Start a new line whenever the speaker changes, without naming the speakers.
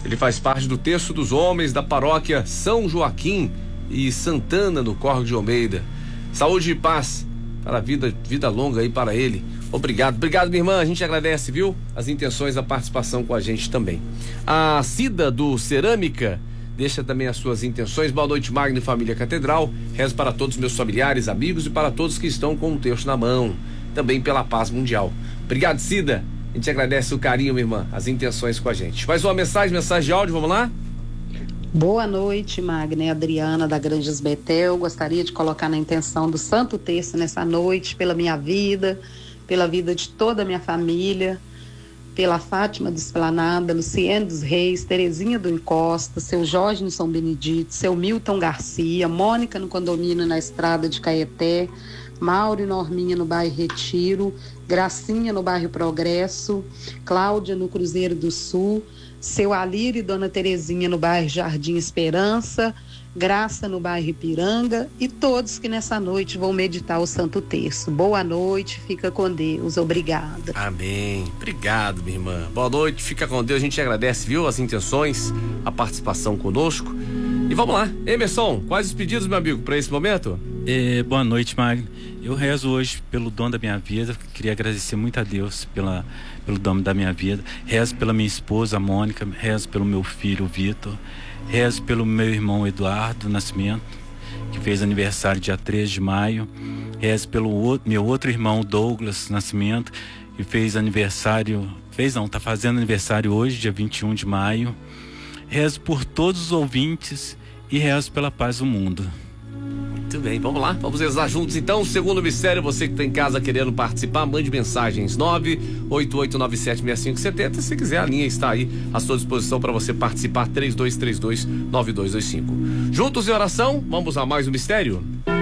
Ele faz parte do Terço dos Homens da paróquia São Joaquim e Santana, no Córrego de Almeida. Saúde e paz para a vida longa aí para ele. Obrigado, minha irmã, a gente agradece, viu? As intenções, a participação com a gente também. A Cida do Cerâmica deixa também as suas intenções. Boa noite, Magno e família Catedral. Rezo para todos os meus familiares, amigos e para todos que estão com o terço na mão. Também pela paz mundial. Obrigado, Cida. A gente agradece o carinho, minha irmã, as intenções com a gente. Mais uma mensagem de áudio, vamos lá?
Boa noite, Magna e Adriana da Grandes Betel. Gostaria de colocar na intenção do Santo Terço nessa noite, pela minha vida, pela vida de toda a minha família, pela Fátima do Esplanada, Luciene dos Reis, Terezinha do Encosta, seu Jorge no São Benedito, seu Milton Garcia, Mônica no condomínio na Estrada de Caeté, Mauro e Norminha no bairro Retiro, Gracinha no bairro Progresso, Cláudia no Cruzeiro do Sul, seu Alírio e Dona Terezinha no bairro Jardim Esperança, Graça no bairro Ipiranga e todos que nessa noite vão meditar o Santo Terço. Boa noite, fica com Deus, obrigada.
Amém, obrigado, minha irmã. Boa noite, fica com Deus, a gente agradece, viu, as intenções, a participação conosco. E vamos lá, Emerson, quais os pedidos, meu amigo, para esse momento?
Boa noite, Magno. Eu rezo hoje pelo dom da minha vida. Queria agradecer muito a Deus pelo dom da minha vida. Rezo pela minha esposa, a Mônica. Rezo pelo meu filho, o Vitor. Rezo pelo meu irmão Eduardo Nascimento, que fez aniversário dia 3 de maio. Rezo pelo meu outro irmão, Douglas Nascimento, que tá fazendo aniversário hoje, dia 21 de maio. Rezo por todos os ouvintes e rezo pela paz do mundo.
Muito bem, vamos lá, vamos rezar juntos então. Segundo mistério, você que está em casa querendo participar, mande mensagens 988976570. Se quiser, a linha está aí à sua disposição para você participar, 3232-9225. Juntos em oração, vamos a mais um mistério.